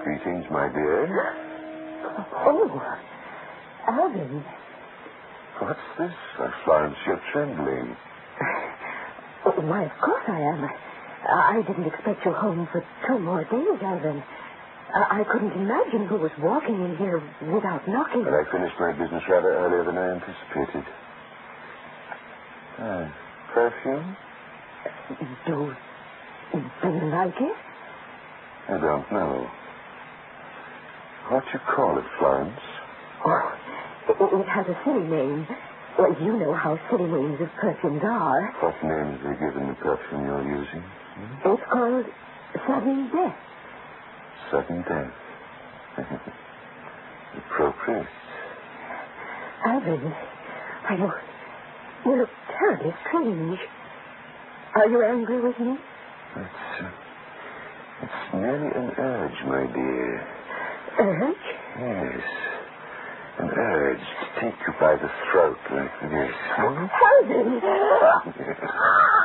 Greetings, my dear. Oh, Alvin. What's this? Florence, you're trembling. Oh, why, of course I am. I didn't expect you home for 2 more days, Alvin. I couldn't imagine who was walking in here without knocking. But I finished my business rather earlier than I anticipated. Perfume? Do you like it? I don't know. What you call it, Florence? Oh, it has a silly name. Well, you know how silly names of perfumes are. What name have they given the perfume you're using? It's called Sudden Death. Sudden Death. Appropriate. Alvin, you look terribly strange. Are you angry with me? It's merely an urge, my dear. Urge? Yes. An urge to take you by the throat like this. Alvin!